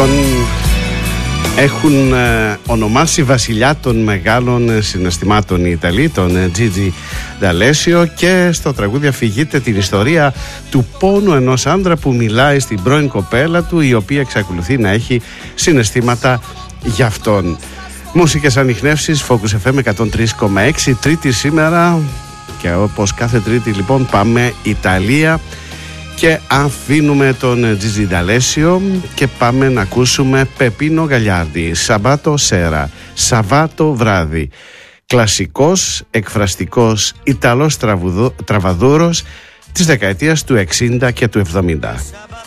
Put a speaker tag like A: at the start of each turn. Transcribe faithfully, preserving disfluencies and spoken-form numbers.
A: Τον έχουν ε, ονομάσει βασιλιά των μεγάλων ε, συναισθημάτων οι Ιταλοί, τον ε, Gigi D'Alessio, και στο τραγούδι αφηγείται την ιστορία του πόνου ενός άντρα που μιλάει στην πρώην κοπέλα του, η οποία εξακολουθεί να έχει συναισθήματα για αυτόν. Μουσικές ανιχνεύσεις, Focus εφ εμ εκατόν τρία κόμμα έξι, Τρίτη σήμερα, και όπως κάθε Τρίτη λοιπόν πάμε Ιταλία. Και αφήνουμε τον Gigi D'Alessio και πάμε να ακούσουμε Πεπίνο Γκαλιάρντι, Σαββάτο Σέρα, Σαββάτο βράδυ. Κλασικός, εκφραστικός Ιταλός τραβαδούρος της δεκαετίας του εξήντα και του εβδομήντα.